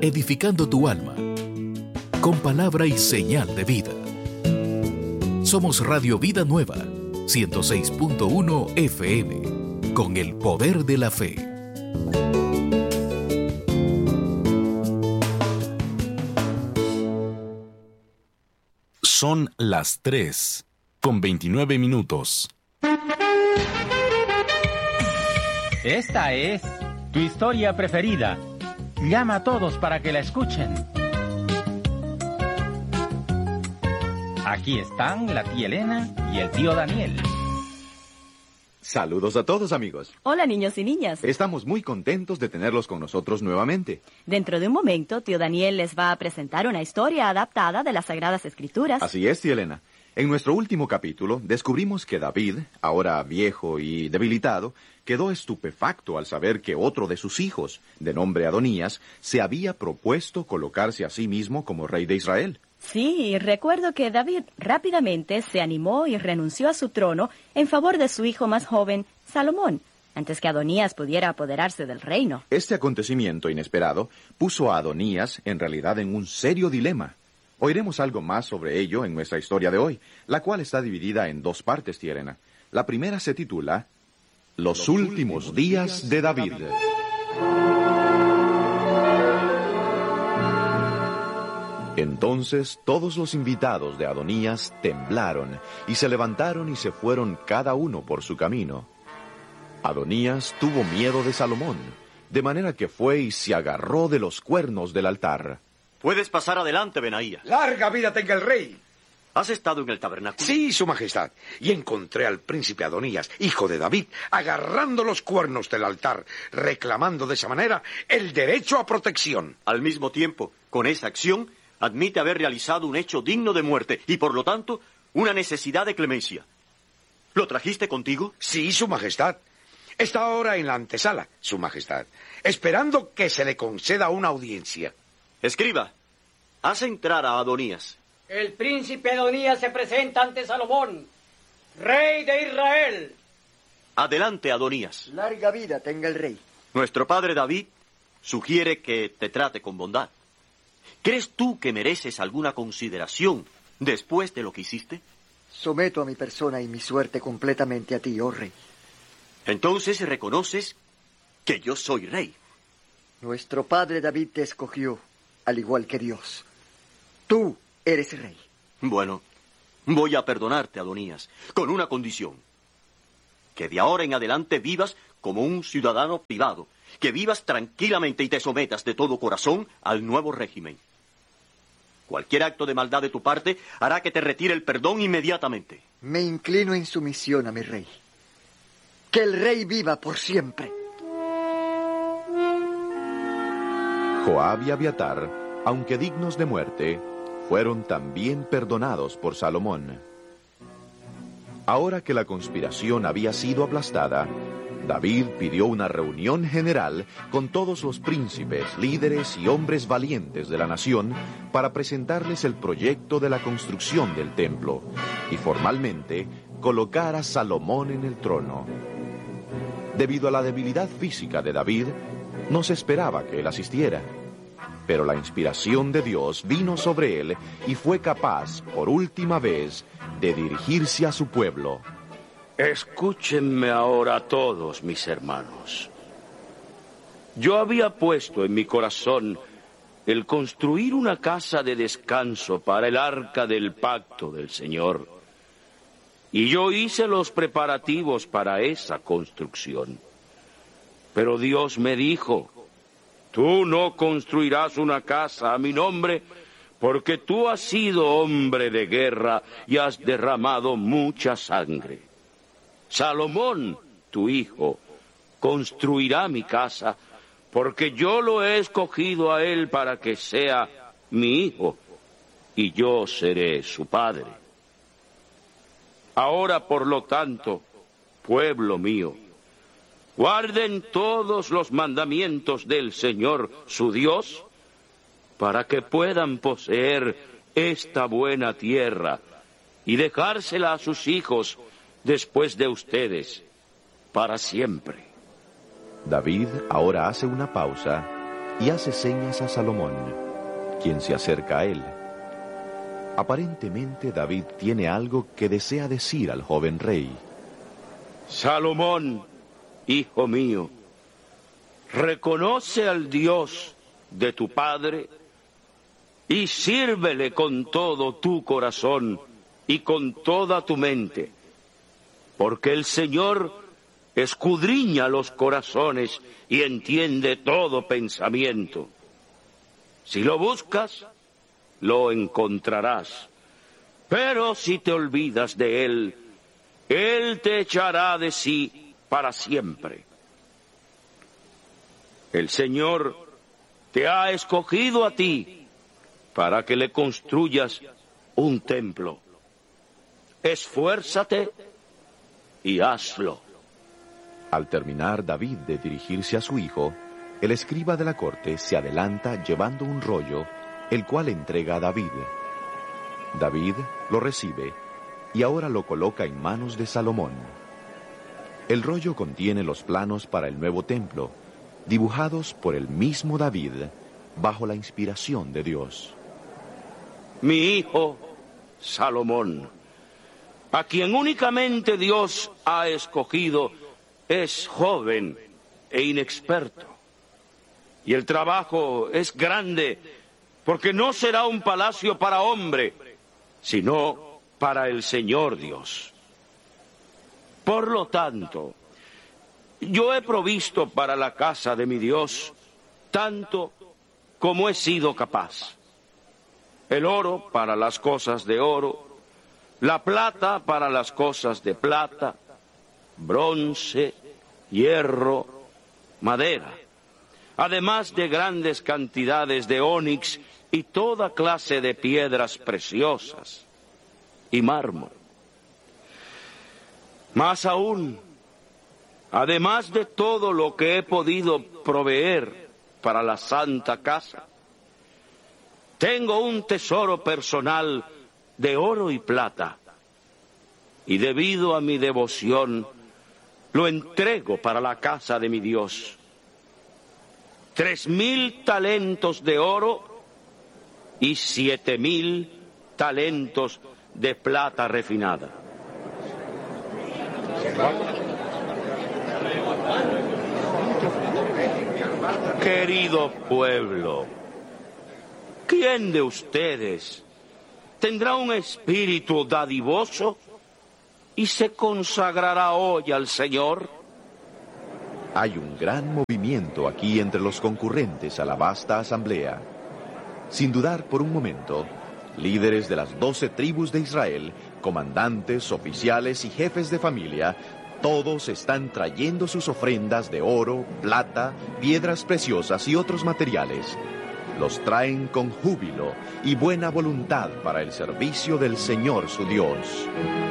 edificando tu alma, con palabra y señal de vida. Somos Radio Vida Nueva, 106.1 FM, con el poder de la fe. Son las 3:29. Esta es tu historia preferida. Llama a todos para que la escuchen. Aquí están la tía Elena y el tío Daniel. Saludos a todos, amigos. Hola, niños y niñas. Estamos muy contentos de tenerlos con nosotros nuevamente. Dentro de un momento, tío Daniel les va a presentar una historia adaptada de las Sagradas Escrituras. Así es, tía Elena. En nuestro último capítulo, descubrimos que David, ahora viejo y debilitado, quedó estupefacto al saber que otro de sus hijos, de nombre Adonías, se había propuesto colocarse a sí mismo como rey de Israel. Sí, recuerdo que David rápidamente se animó y renunció a su trono en favor de su hijo más joven, Salomón, antes que Adonías pudiera apoderarse del reino. Este acontecimiento inesperado puso a Adonías en realidad en un serio dilema. Oiremos algo más sobre ello en nuestra historia de hoy, la cual está dividida en dos partes, tía Elena. La primera se titula Los últimos días de David. Entonces todos los invitados de Adonías temblaron y se levantaron y se fueron cada uno por su camino. Adonías tuvo miedo de Salomón, de manera que fue y se agarró de los cuernos del altar. Puedes pasar adelante, Benaía. ¡Larga vida tenga el rey! ¿Has estado en el tabernáculo? Sí, su majestad. Y encontré al príncipe Adonías, hijo de David, agarrando los cuernos del altar, reclamando de esa manera el derecho a protección. Al mismo tiempo, con esa acción, admite haber realizado un hecho digno de muerte y, por lo tanto, una necesidad de clemencia. ¿Lo trajiste contigo? Sí, su majestad. Está ahora en la antesala, su majestad, esperando que se le conceda una audiencia. Escriba, haz entrar a Adonías. El príncipe Adonías se presenta ante Salomón, rey de Israel. Adelante, Adonías. Larga vida tenga el rey. Nuestro padre David sugiere que te trate con bondad. ¿Crees tú que mereces alguna consideración después de lo que hiciste? Someto a mi persona y mi suerte completamente a ti, oh rey. Entonces reconoces que yo soy rey. Nuestro padre David te escogió, al igual que Dios. Tú eres rey. Bueno, voy a perdonarte, Adonías, con una condición. Que de ahora en adelante vivas como un ciudadano privado, que vivas tranquilamente y te sometas de todo corazón al nuevo régimen. Cualquier acto de maldad de tu parte hará que te retire el perdón inmediatamente. Me inclino en sumisión a mi rey. Que el rey viva por siempre. Joab y Abiatar, aunque dignos de muerte, fueron también perdonados por Salomón. Ahora que la conspiración había sido aplastada, David pidió una reunión general con todos los príncipes, líderes y hombres valientes de la nación para presentarles el proyecto de la construcción del templo y formalmente colocar a Salomón en el trono. Debido a la debilidad física de David, no se esperaba que él asistiera. Pero la inspiración de Dios vino sobre él y fue capaz, por última vez, de dirigirse a su pueblo. Escúchenme ahora todos, mis hermanos. Yo había puesto en mi corazón el construir una casa de descanso para el arca del pacto del Señor. Y yo hice los preparativos para esa construcción. Pero Dios me dijo: tú no construirás una casa a mi nombre, porque tú has sido hombre de guerra y has derramado mucha sangre. Salomón, tu hijo, construirá mi casa, porque yo lo he escogido a él para que sea mi hijo, y yo seré su padre. Ahora, por lo tanto, pueblo mío, guarden todos los mandamientos del Señor, su Dios, para que puedan poseer esta buena tierra y dejársela a sus hijos después de ustedes, para siempre. David ahora hace una pausa y hace señas a Salomón, quien se acerca a él. Aparentemente David tiene algo que desea decir al joven rey. Salomón, hijo mío, reconoce al Dios de tu padre y sírvele con todo tu corazón y con toda tu mente, porque el Señor escudriña los corazones y entiende todo pensamiento. Si lo buscas, lo encontrarás, pero si te olvidas de Él, Él te echará de sí para siempre. El Señor te ha escogido a ti para que le construyas un templo. Esfuérzate y hazlo. Al terminar David de dirigirse a su hijo, el escriba de la corte se adelanta llevando un rollo, el cual entrega a David. David lo recibe y ahora lo coloca en manos de Salomón. El rollo contiene los planos para el nuevo templo, dibujados por el mismo David, bajo la inspiración de Dios. Mi hijo Salomón, a quien únicamente Dios ha escogido, es joven e inexperto. Y el trabajo es grande, porque no será un palacio para hombre, sino para el Señor Dios. Por lo tanto, yo he provisto para la casa de mi Dios tanto como he sido capaz. El oro para las cosas de oro, la plata para las cosas de plata, bronce, hierro, madera, además de grandes cantidades de ónix y toda clase de piedras preciosas y mármol. Más aún, además de todo lo que he podido proveer para la santa casa, tengo un tesoro personal de oro y plata, y debido a mi devoción, lo entrego para la casa de mi Dios. 3,000 talentos de oro y 7,000 talentos de plata refinada. Querido pueblo, ¿quién de ustedes tendrá un espíritu dadivoso y se consagrará hoy al Señor? Hay un gran movimiento aquí entre los concurrentes a la vasta asamblea. Sin dudar por un momento, líderes de las 12 tribus de Israel, comandantes, oficiales y jefes de familia, todos están trayendo sus ofrendas de oro, plata, piedras preciosas y otros materiales. Los traen con júbilo y buena voluntad para el servicio del Señor su Dios.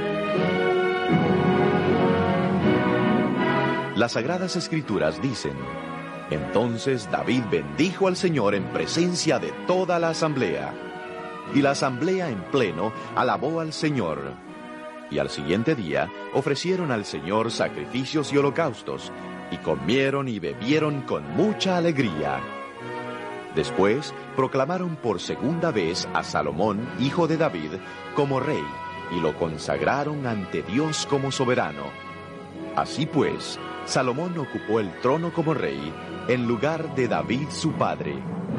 Las Sagradas Escrituras dicen: entonces David bendijo al Señor en presencia de toda la asamblea. Y la asamblea en pleno alabó al Señor. Y al siguiente día ofrecieron al Señor sacrificios y holocaustos, y comieron y bebieron con mucha alegría. Después proclamaron por segunda vez a Salomón, hijo de David, como rey, y lo consagraron ante Dios como soberano. Así pues, Salomón ocupó el trono como rey, en lugar de David su padre.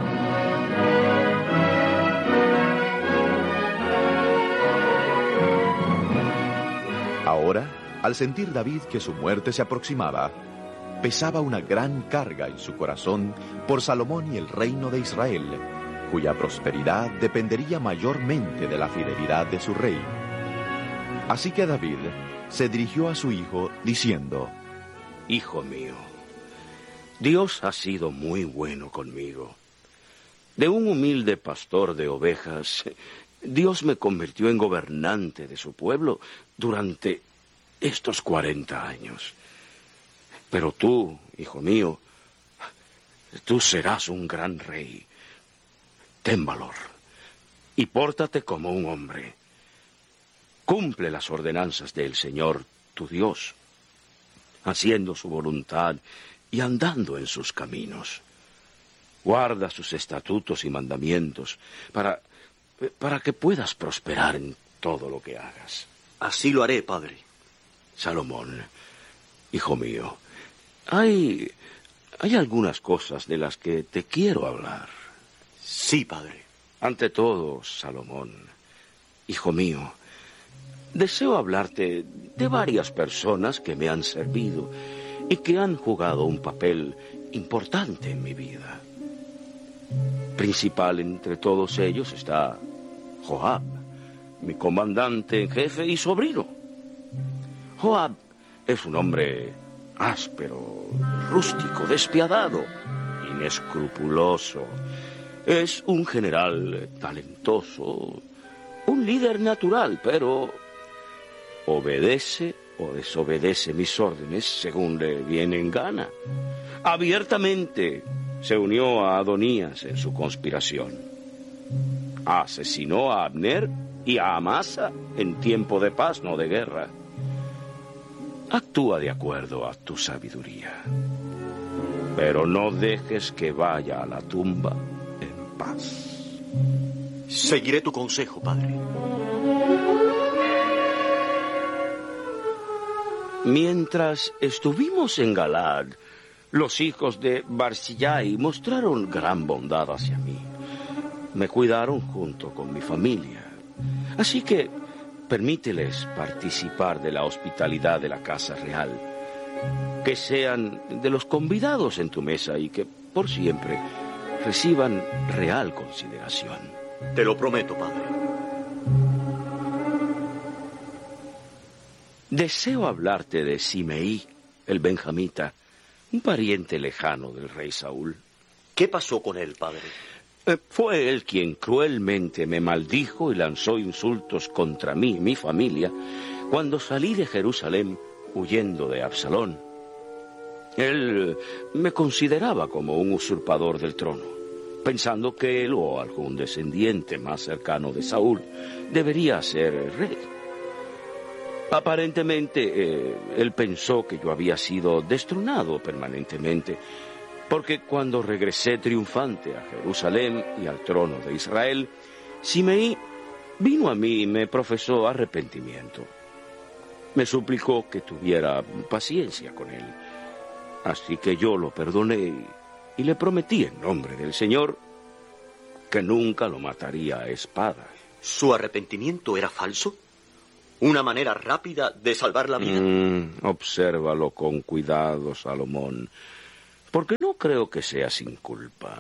Ahora, al sentir David que su muerte se aproximaba, pesaba una gran carga en su corazón por Salomón y el reino de Israel, cuya prosperidad dependería mayormente de la fidelidad de su rey. Así que David se dirigió a su hijo diciendo: Hijo mío, Dios ha sido muy bueno conmigo. De un humilde pastor de ovejas, Dios me convirtió en gobernante de su pueblo durante estos 40 años. Pero tú, hijo mío, tú serás un gran rey. Ten valor y pórtate como un hombre. Cumple las ordenanzas del Señor, tu Dios, haciendo su voluntad y andando en sus caminos. Guarda sus estatutos y mandamientos para que puedas prosperar en todo lo que hagas. Así lo haré, padre. Salomón, hijo mío, hay algunas cosas de las que te quiero hablar. Sí, padre. Ante todo, Salomón, hijo mío, deseo hablarte de varias personas que me han servido y que han jugado un papel importante en mi vida. Principal entre todos ellos está Joab, mi comandante en jefe y sobrino. Joab es un hombre áspero, rústico, despiadado, inescrupuloso. Es un general talentoso, un líder natural, pero obedece o desobedece mis órdenes según le viene en gana. Abiertamente se unió a Adonías en su conspiración. Asesinó a Abner y a Amasa en tiempo de paz, no de guerra. Actúa de acuerdo a tu sabiduría, pero no dejes que vaya a la tumba en paz. Seguiré tu consejo, padre. Mientras estuvimos en Galad, los hijos de Barzillai mostraron gran bondad hacia mí. Me cuidaron junto con mi familia. Así que permíteles participar de la hospitalidad de la casa real. Que sean de los convidados en tu mesa y que por siempre reciban real consideración. Te lo prometo, padre. Deseo hablarte de Simeí, el benjamita, un pariente lejano del rey Saúl. ¿Qué pasó con él, padre? Fue él quien cruelmente me maldijo y lanzó insultos contra mí y mi familia cuando salí de Jerusalén huyendo de Absalón. Él me consideraba como un usurpador del trono, pensando que él o algún descendiente más cercano de Saúl debería ser el rey. Aparentemente, él pensó que yo había sido destronado permanentemente, porque cuando regresé triunfante a Jerusalén y al trono de Israel, Simeí vino a mí y me profesó arrepentimiento. Me suplicó que tuviera paciencia con él. Así que yo lo perdoné y le prometí en nombre del Señor que nunca lo mataría a espada. ¿Su arrepentimiento era falso? ¿Una manera rápida de salvar la vida? Obsérvalo con cuidado, Salomón, porque no creo que sea sin culpa.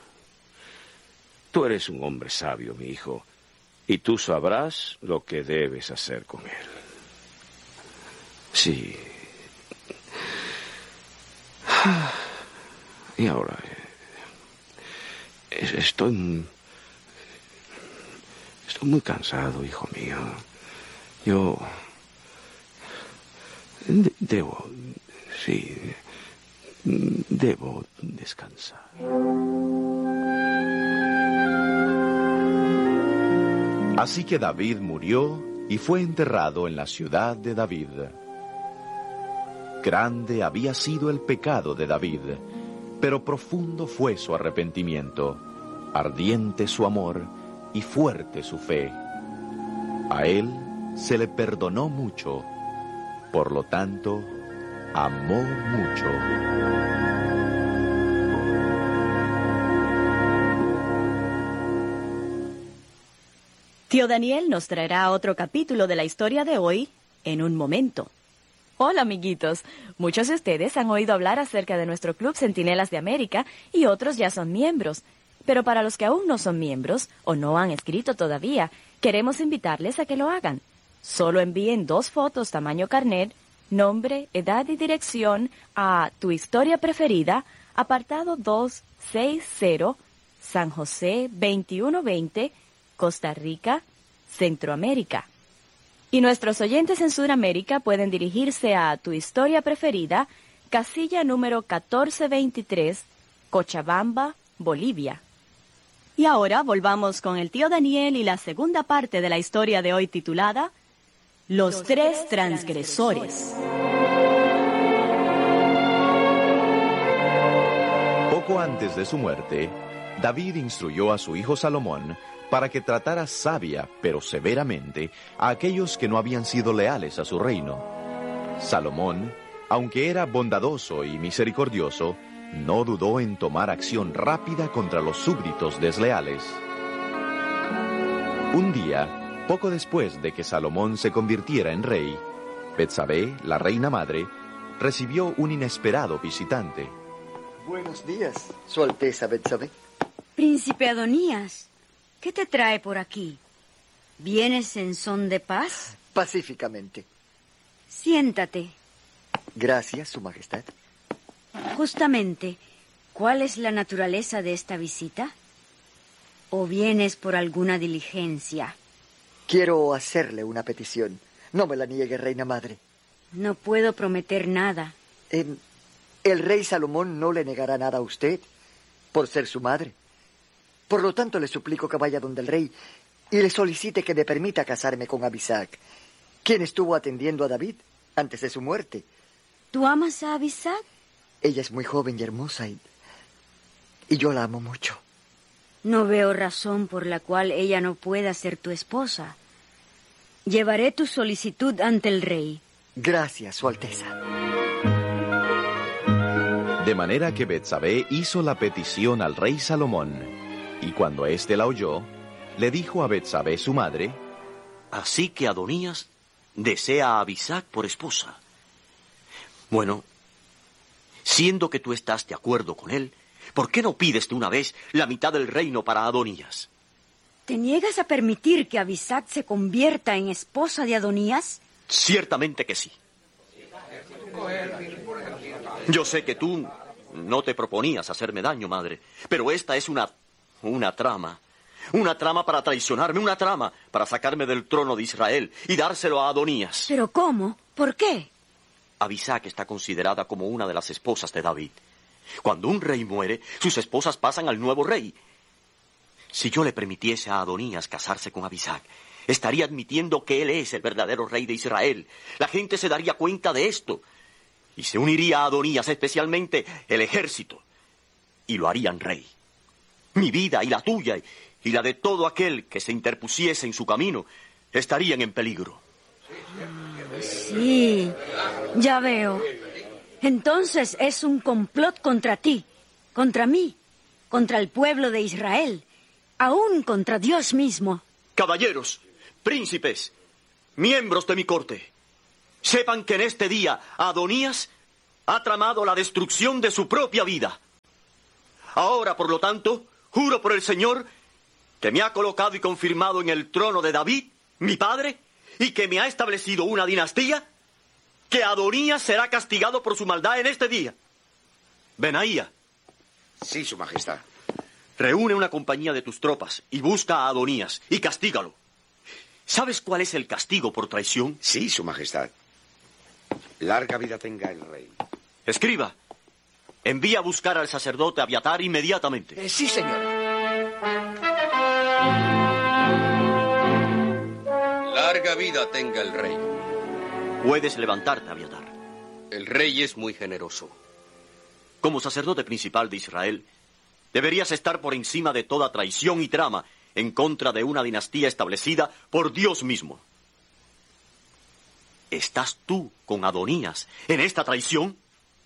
Tú eres un hombre sabio, mi hijo, y tú sabrás lo que debes hacer con él. Sí. Y ahora estoy muy cansado, hijo mío. Yo debo descansar. Así que David murió y fue enterrado en la ciudad de David. Grande había sido el pecado de David, pero profundo fue su arrepentimiento, ardiente su amor y fuerte su fe. A él se le perdonó mucho, por lo tanto, amó mucho. Tío Daniel nos traerá otro capítulo de la historia de hoy en un momento. Hola, amiguitos. Muchos de ustedes han oído hablar acerca de nuestro Club Centinelas de América y otros ya son miembros. Pero para los que aún no son miembros o no han escrito todavía, queremos invitarles a que lo hagan. Solo envíen 2 fotos tamaño carnet, nombre, edad y dirección a Tu Historia Preferida, apartado 260, San José 2120, Costa Rica, Centroamérica. Y nuestros oyentes en Sudamérica pueden dirigirse a Tu Historia Preferida, casilla número 1423, Cochabamba, Bolivia. Y ahora volvamos con el tío Daniel y la segunda parte de la historia de hoy titulada Los 3 transgresores. Poco Poco antes de su muerte, David instruyó a su hijo Salomón para que tratara sabia, pero severamente, a aquellos que no habían sido leales a su reino. Salomón, aunque era bondadoso y misericordioso, no dudó en tomar acción rápida contra los súbditos desleales. Un día, poco después de que Salomón se convirtiera en rey, Betsabé, la reina madre, recibió un inesperado visitante. Buenos días, Su Alteza Betsabé. Príncipe Adonías, ¿qué te trae por aquí? ¿Vienes en son de paz? Pacíficamente. Siéntate. Gracias, Su Majestad. Justamente, ¿cuál es la naturaleza de esta visita? ¿O vienes por alguna diligencia? Quiero hacerle una petición. No me la niegue, reina madre. No puedo prometer nada. El rey Salomón no le negará nada a usted por ser su madre. Por lo tanto, le suplico que vaya donde el rey y le solicite que me permita casarme con Abisac, quien estuvo atendiendo a David antes de su muerte. ¿Tú amas a Abisac? Ella es muy joven y hermosa y yo la amo mucho. No veo razón por la cual ella no pueda ser tu esposa. Llevaré tu solicitud ante el rey. Gracias, Su Alteza. De manera que Betsabé hizo la petición al rey Salomón, y cuando éste la oyó, le dijo a Betsabé su madre: Así que Adonías desea a Abisac por esposa. Bueno, siendo que tú estás de acuerdo con él, ¿por qué no pides de una vez la mitad del reino para Adonías? ¿Te niegas a permitir que Abisac se convierta en esposa de Adonías? Ciertamente que sí. Yo sé que tú no te proponías hacerme daño, madre, pero esta es una trama. Una trama para traicionarme, una trama para sacarme del trono de Israel y dárselo a Adonías. ¿Pero cómo? ¿Por qué? Abisac está considerada como una de las esposas de David. Cuando un rey muere, sus esposas pasan al nuevo rey. Si yo le permitiese a Adonías casarse con Abisac, estaría admitiendo que él es el verdadero rey de Israel. La gente se daría cuenta de esto. Y se uniría a Adonías, especialmente el ejército. Y lo harían rey. Mi vida y la tuya y la de todo aquel que se interpusiese en su camino estarían en peligro. Sí, ya veo. Entonces es un complot contra ti, contra mí, contra el pueblo de Israel, aún contra Dios mismo. Caballeros, príncipes, miembros de mi corte, sepan que en este día Adonías ha tramado la destrucción de su propia vida. Ahora, por lo tanto, juro por el Señor que me ha colocado y confirmado en el trono de David, mi padre, y que me ha establecido una dinastía, que Adonías será castigado por su maldad en este día. Benaía. Sí, Su Majestad. Reúne una compañía de tus tropas y busca a Adonías y castígalo. ¿Sabes cuál es el castigo por traición? Sí, Su Majestad. Larga vida tenga el rey. Escriba. Envía a buscar al sacerdote Abiatar inmediatamente. Sí, señor. Larga vida tenga el rey. Puedes levantarte, Abiatar. El rey es muy generoso. Como sacerdote principal de Israel, deberías estar por encima de toda traición y trama en contra de una dinastía establecida por Dios mismo. ¿Estás tú con Adonías en esta traición?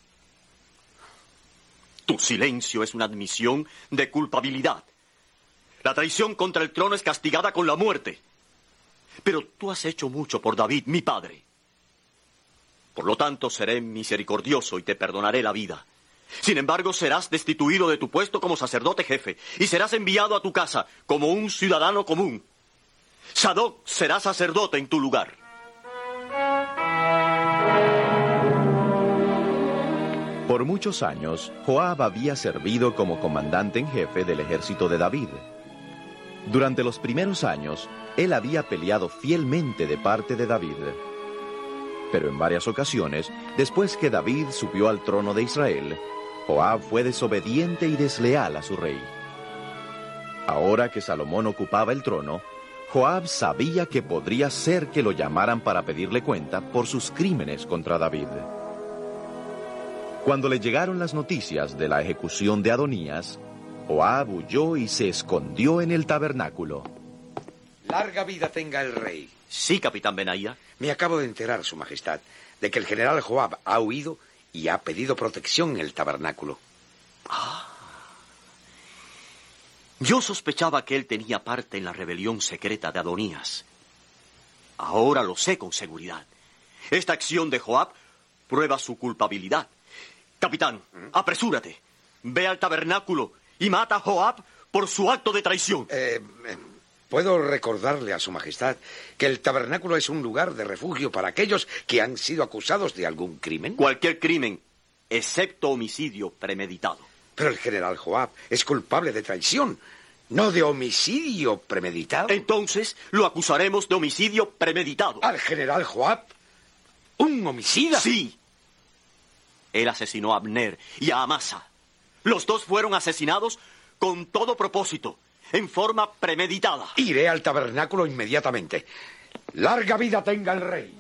Tu silencio es una admisión de culpabilidad. La traición contra el trono es castigada con la muerte. Pero tú has hecho mucho por David, mi padre. Por lo tanto, seré misericordioso y te perdonaré la vida. Sin embargo, serás destituido de tu puesto como sacerdote jefe y serás enviado a tu casa como un ciudadano común. Sadoc será sacerdote en tu lugar. Por muchos años, Joab había servido como comandante en jefe del ejército de David. Durante los primeros años, él había peleado fielmente de parte de David. Pero en varias ocasiones, después que David subió al trono de Israel, Joab fue desobediente y desleal a su rey. Ahora que Salomón ocupaba el trono, Joab sabía que podría ser que lo llamaran para pedirle cuenta por sus crímenes contra David. Cuando le llegaron las noticias de la ejecución de Adonías, Joab huyó y se escondió en el tabernáculo. Larga vida tenga el rey. Sí, capitán Benaía. Me acabo de enterar, Su Majestad, de que el general Joab ha huido y ha pedido protección en el tabernáculo. Yo sospechaba que él tenía parte en la rebelión secreta de Adonías. Ahora lo sé con seguridad. Esta acción de Joab prueba su culpabilidad. Capitán, apresúrate. Ve al tabernáculo y mata a Joab por su acto de traición. Puedo recordarle a Su Majestad que el tabernáculo es un lugar de refugio para aquellos que han sido acusados de algún crimen. Cualquier crimen, excepto homicidio premeditado. Pero el general Joab es culpable de traición, no de homicidio premeditado. Entonces lo acusaremos de homicidio premeditado. ¿Al general Joab? ¿Un homicida? Sí. Él asesinó a Abner y a Amasa. Los dos fueron asesinados con todo propósito, en forma premeditada. Iré al tabernáculo inmediatamente. Larga vida tenga el rey.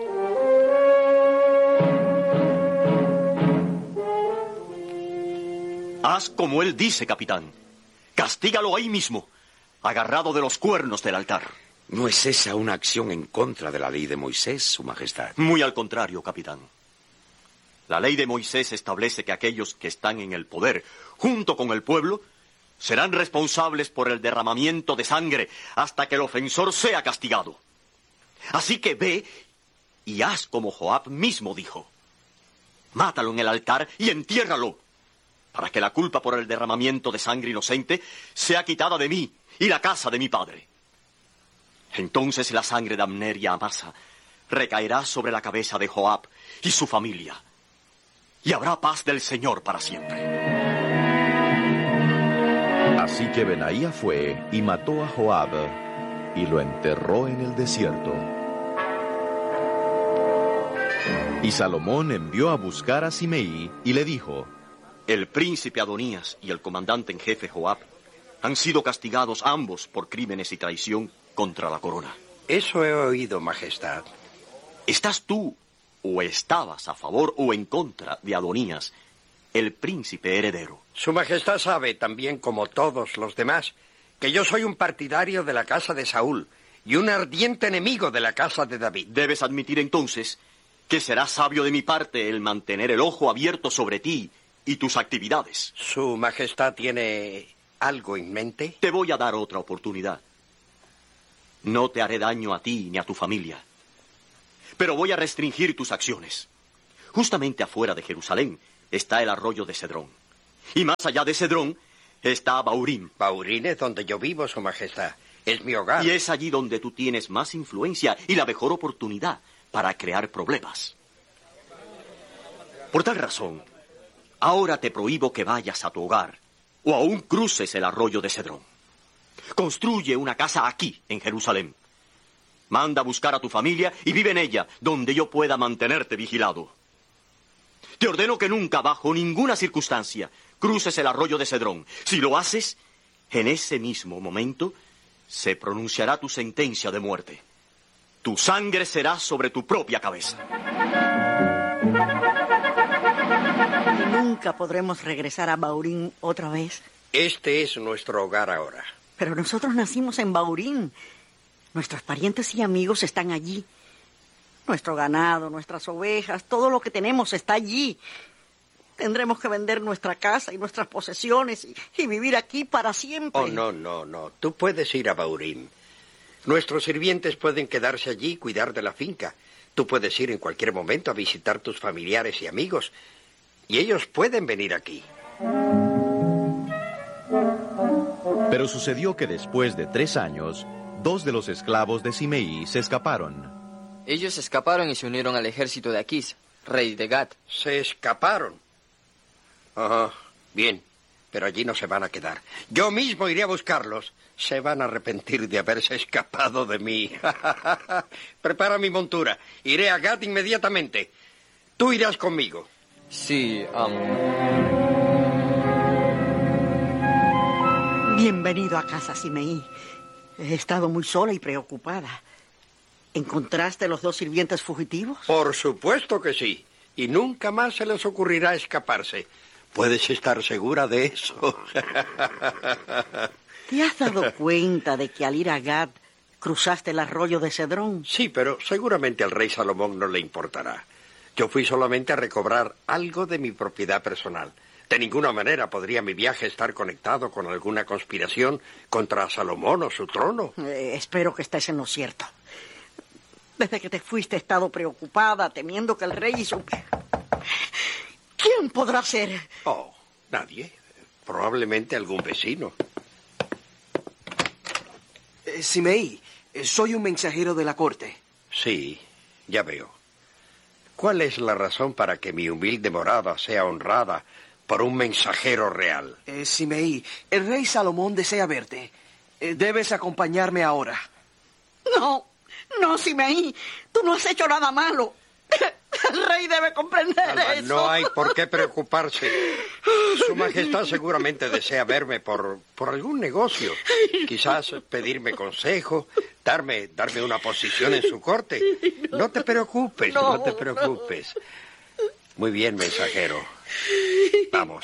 Haz como él dice, capitán. Castígalo ahí mismo, agarrado de los cuernos del altar. ¿No es esa una acción en contra de la ley de Moisés, Su Majestad? Muy al contrario, capitán. La ley de Moisés establece que aquellos que están en el poder, junto con el pueblo, serán responsables por el derramamiento de sangre hasta que el ofensor sea castigado. Así que ve y haz como Joab mismo dijo. Mátalo en el altar y entiérralo, para que la culpa por el derramamiento de sangre inocente sea quitada de mí y la casa de mi padre. Entonces la sangre de Abner y Amasa recaerá sobre la cabeza de Joab y su familia, y habrá paz del Señor para siempre. Así que Benaía fue y mató a Joab y lo enterró en el desierto. Y Salomón envió a buscar a Simeí y le dijo: El príncipe Adonías y el comandante en jefe Joab han sido castigados ambos por crímenes y traición contra la corona. Eso he oído, Majestad. ¿Estás tú o estabas a favor o en contra de Adonías, el príncipe heredero? Su Majestad sabe, también como todos los demás, que yo soy un partidario de la casa de Saúl y un ardiente enemigo de la casa de David. Debes admitir entonces que será sabio de mi parte el mantener el ojo abierto sobre ti y tus actividades. ¿Su Majestad tiene algo en mente? Te voy a dar otra oportunidad. No te haré daño a ti ni a tu familia, pero voy a restringir tus acciones. Justamente afuera de Jerusalén está el arroyo de Cedrón, y más allá de Cedrón está Baurín. Baurín es donde yo vivo, Su Majestad. Es mi hogar. Y es allí donde tú tienes más influencia y la mejor oportunidad para crear problemas. Por tal razón, ahora te prohíbo que vayas a tu hogar o aún cruces el arroyo de Cedrón. Construye una casa aquí, en Jerusalén. Manda a buscar a tu familia y vive en ella, donde yo pueda mantenerte vigilado. Te ordeno que nunca, bajo ninguna circunstancia, cruces el arroyo de Cedrón. Si lo haces, en ese mismo momento se pronunciará tu sentencia de muerte. Tu sangre será sobre tu propia cabeza. Nunca podremos regresar a Baurín otra vez. Este es nuestro hogar ahora. Pero nosotros nacimos en Baurín. Nuestros parientes y amigos están allí. Nuestro ganado, nuestras ovejas, todo lo que tenemos está allí. Tendremos que vender nuestra casa y nuestras posesiones y vivir aquí para siempre. Oh, no. Tú puedes ir a Baurín. Nuestros sirvientes pueden quedarse allí y cuidar de la finca. Tú puedes ir en cualquier momento a visitar tus familiares y amigos. Y ellos pueden venir aquí. Pero sucedió que después de 3 años, 2 de los esclavos de Simeí se escaparon. Ellos escaparon y se unieron al ejército de Aquís, rey de Gat. ¿Se escaparon? Ajá, bien, pero allí no se van a quedar. Yo mismo iré a buscarlos. Se van a arrepentir de haberse escapado de mí. Prepara mi montura. Iré a Gat inmediatamente. Tú irás conmigo. Sí, Bienvenido a casa, Simeí. He estado muy sola y preocupada. ¿Encontraste los 2 sirvientes fugitivos? Por supuesto que sí. y nunca más se les ocurrirá escaparse. Puedes estar segura de eso. ¿Te has dado cuenta de que al ir a Gad cruzaste el arroyo de Cedrón? Sí, pero seguramente al rey Salomón no le importará. Yo fui solamente a recobrar algo de mi propiedad personal. De ninguna manera podría mi viaje estar conectado con alguna conspiración contra Salomón o su trono. Espero que estés en lo cierto. Desde que te fuiste he estado preocupada, temiendo que el rey supiera. ¿Quién podrá ser? Oh, nadie. Probablemente algún vecino. Simei, soy un mensajero de la corte. Sí, ya veo. ¿Cuál es la razón para que mi humilde morada sea honrada por un mensajero real? Simei, el rey Salomón desea verte. Debes acompañarme ahora. No, Simei, tú no has hecho nada malo. El rey debe comprender eso. No hay por qué preocuparse. Su Majestad seguramente desea verme por algún negocio. Quizás pedirme consejo, darme una posición en su corte. No te preocupes, no te preocupes. Muy bien, mensajero. Vamos.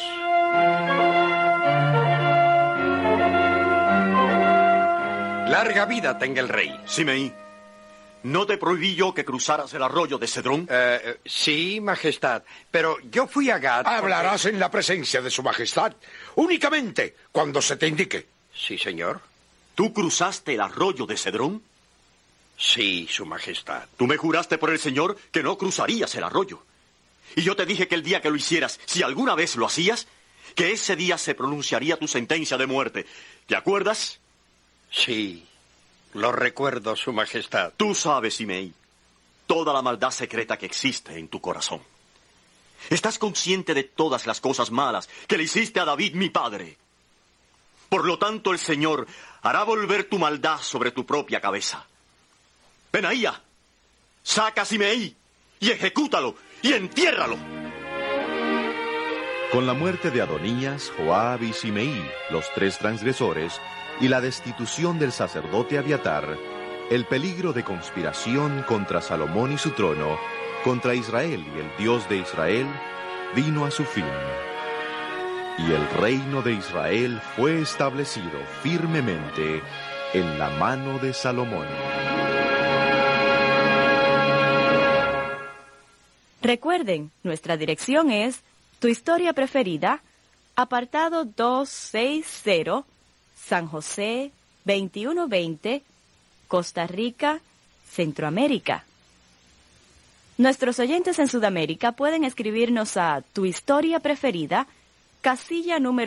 Larga vida tenga el rey. Simei, ¿no te prohibí yo que cruzaras el arroyo de Cedrón? Sí, Majestad, pero yo fui a Gad. Hablarás en la presencia de su Majestad, únicamente cuando se te indique. Sí, señor. ¿Tú cruzaste el arroyo de Cedrón? Sí, su Majestad. Tú me juraste por el Señor que no cruzarías el arroyo. Y yo te dije que el día que lo hicieras, si alguna vez lo hacías, que ese día se pronunciaría tu sentencia de muerte. ¿Te acuerdas? Sí, lo recuerdo, su Majestad. Tú sabes, Simei, toda la maldad secreta que existe en tu corazón. Estás consciente de todas las cosas malas que le hiciste a David, mi padre. Por lo tanto, el Señor hará volver tu maldad sobre tu propia cabeza. Benaía, saca a Simei y ejecútalo y entiérralo. Con la muerte de Adonías, Joab y Simei, los tres transgresores, y la destitución del sacerdote Abiatar, el peligro de conspiración contra Salomón y su trono, contra Israel y el Dios de Israel, vino a su fin. Y el reino de Israel fue establecido firmemente en la mano de Salomón. Recuerden, nuestra dirección es Tu Historia Preferida, apartado 260, San José, 2120, Costa Rica, Centroamérica. Nuestros oyentes en Sudamérica pueden escribirnos a Tu Historia Preferida, casilla número